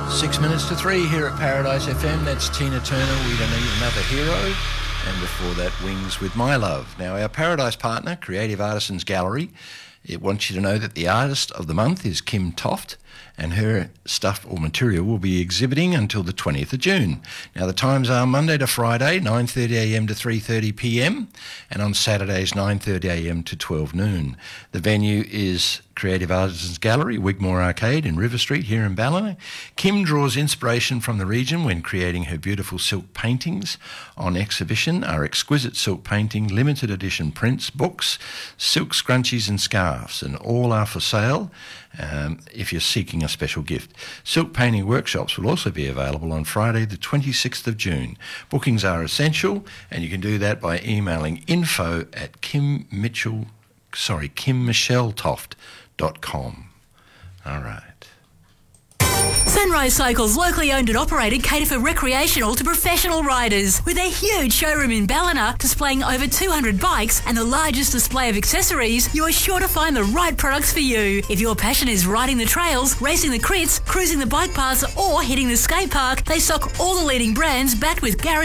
6 minutes to 3 here at Paradise FM. That's Tina Turner, We Don't Need Another Hero. And before that, Wings with My Love. Now, our Paradise partner, Creative Artisans Gallery, it wants you to know that the artist of the month is Kim Toft, and her stuff or material will be exhibiting until the 20th of June. Now, the times are Monday to Friday, 9:30am to 3:30pm, and on Saturdays, 9:30am to 12 noon. The venue is Creative Artisans Gallery, Wigmore Arcade in River Street here in Ballina. Kim draws inspiration from the region when creating her beautiful silk paintings. On exhibition are exquisite silk painting, limited edition prints, books, silk scrunchies and scarves, and all are for sale if you're seeking a special gift. Silk painting workshops will also be available on Friday the 26th of June. Bookings are essential, and you can do that by emailing kimmicheltoft.com. All right. Sunrise Cycles, locally owned and operated, cater for recreational to professional riders. With a huge showroom in Ballina displaying over 200 bikes and the largest display of accessories, you are sure to find the right products for you. If your passion is riding the trails, racing the crits, cruising the bike paths or hitting the skate park, they stock all the leading brands backed with guaranteed